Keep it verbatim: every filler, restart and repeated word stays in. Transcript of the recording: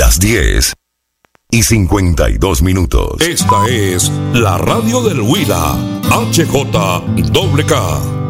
Las diez y cincuenta y dos minutos. Esta es la radio del Huila, H J K K.